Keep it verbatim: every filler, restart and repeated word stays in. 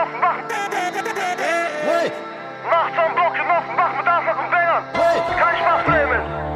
genossen, wach. Hey, Nachts am Block genossen, wach mit Anschlag und Bängern. hey, Kein Spaß, Bremen.